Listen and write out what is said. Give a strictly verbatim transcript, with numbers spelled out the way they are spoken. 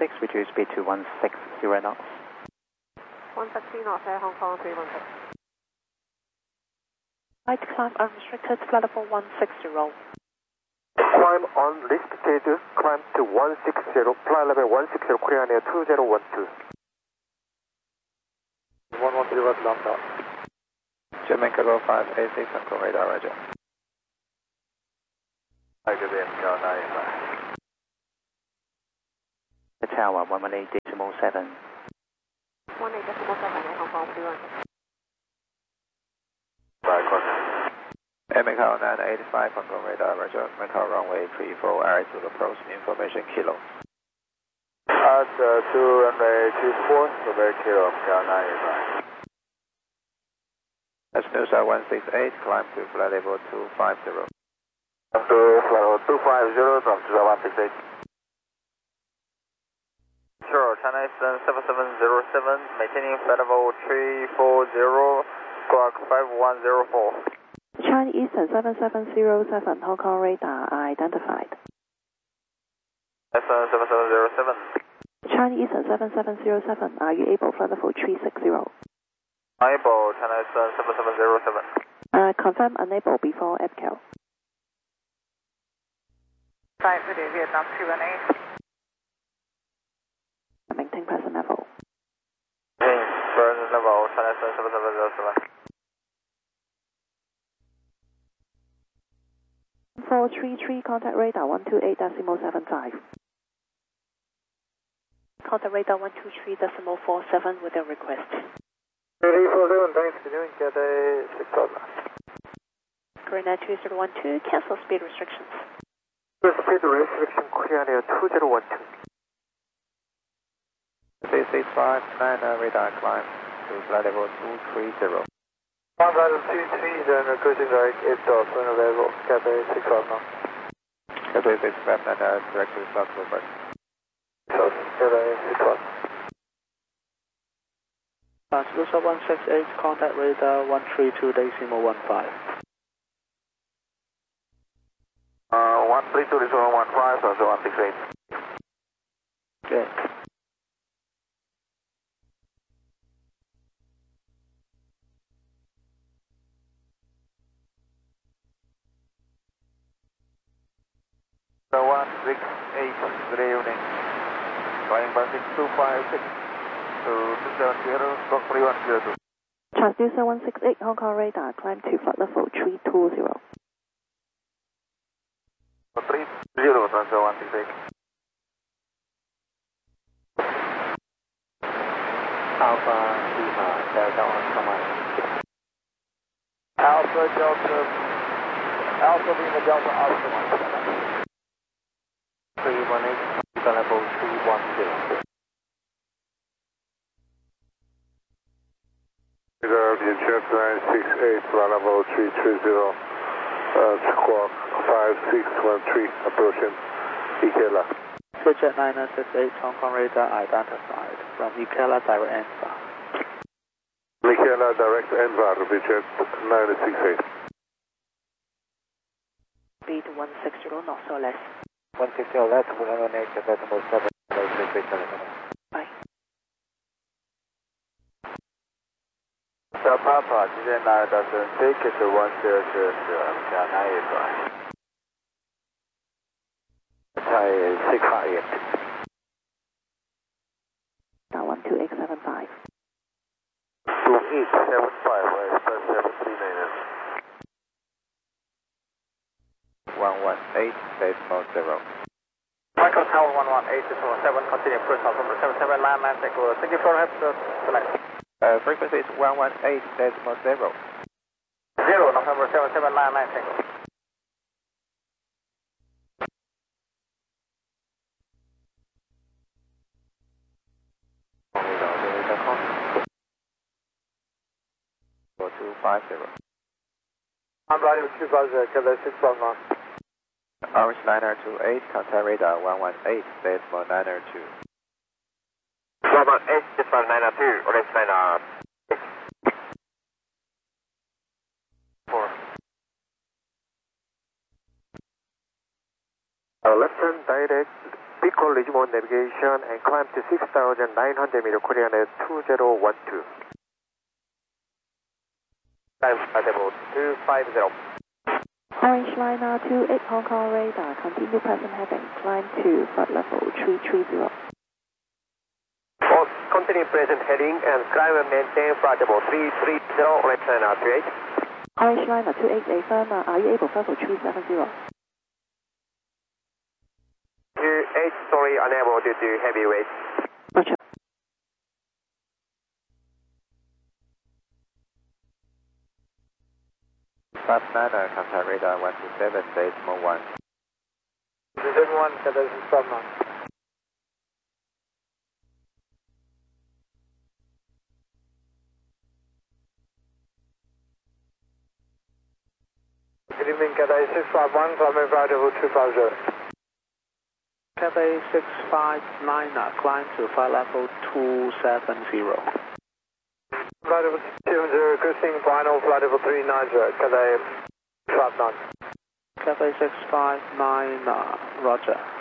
six, reduce speed to one sixty knots. one sixty knots, Air Hong Kong three one six. Right climb unrestricted, flight level one sixty. Climb unrestricted, climb to one sixty, flight level one sixty, Korean Air two zero one two. one one zero lambda. Jamaica Row five eight six, Hong radar, roger. Tiger B M K L nine. The tower, one one eight decimal seven. one eight decimal seven, Air Hong Kong three one six. Bye, contact. Macau nine eighty-five, Hong Kong radar, roger. Macau runway three four, altitude approach, information kilo. At uh, two runway two four, runway kilo, M K L nine eighty-five. That's Nusa one six eight, climb to flight level two five zero. Up to flight level two five zero, from Nusa one six eight. Sure, China Eastern seven seven zero seven, maintaining flight level three four zero, squawk five one zero four. China Eastern seven seven zero seven, Hong Kong radar identified. Eastern seven seven zero seven. China Eastern seven seven zero seven, are you able flight level three sixty? Unable, China Eastern seven seven zero seven. Uh, confirm unable before F C A L. Five Video Vietnam two one eight. Maintain present level. Present level, China Eastern seven seven zero seven. four three three, contact radar one two eight decimal seven five. Contact radar one two three decimal four seven with a request. three four seven, thanks for doing, get a six thousand. Korean two zero one two, cancel speed restrictions. Speed restriction, Korean Air two zero one two. six six five nine, radar climb to flight level two three zero. one two three, then cruising right eight dot, final level, Cathay six thousand. Cathay six five nine, direct to South Robert. Cathay six thousand. Nusa one six eight, contact radar one three two decimal one five. Uh, one three two decimal one five, so one six eight. Okay. one six eight, good evening. Flying by six two five six to two seven zero, stroke three one zero two. Transducer one six eight, Hong Kong radar, climb to flight level three two zero. three zero, transfer one six eight. Alpha Lima, Delta on command. Alpha Delta, Alpha Lima Delta, Alpha one. three one eight, level three one zero. Guardian Jet nine six eight, level three three zero, uh, squawk five six one three, approaching Ikela. Jet nine six eight, Hong Kong radar identified from Ikela direct Envar. Ikela direct Envar, Jet nine six eight. Speed one sixty knots or less. one sixty or less, one one eight, decimal seven, Bye. The Papa, Jet nine doesn't take it to one zero zero zero, M K L nine eighty-five. Thai six five eight. Now one two eight seven five. two eight seven five, right, plus seven three nine. one one eight, decimal zero. Michael Tower one one eight decimal seven, continue approach November seven seven nine nine, take over. Thank you for help, sir. Select. Uh, frequency is one one eight, decimal zero. Zero, November seven seven nine nine, take over. two five zero. I'm ready with you guys, uh, Cathay six one one. Orange niner two eight, contact radar one one eight, decimal niner two. one one eight, decimal niner two, orange niner six. four. Our left hand direct Pico Ridgemont navigation and climb to six thousand nine hundred meter Korean Air two zero one two. Time flight level two five zero. Orange Liner two eight Hong Kong radar, continue present heading, climb to flight level three three zero. Oh, continue present heading and climb and maintain flight level three three zero, left liner two eight. Orange Liner two eight affirm, uh, are you able to fly for three seven zero? two eight, sorry, unable due to heavy weight. Roger. Five niner, contact radar one two seven, decimal one. Decimal one, Cathay six five nine. Good evening, Cathay six five one, climbing flight level two five zero. Cathay six five nine, climb to flight level two seven zero. Flight level two seven zero, cruising final flight level three nine zero, Cathay five nine. Cathay six five nine, uh, roger.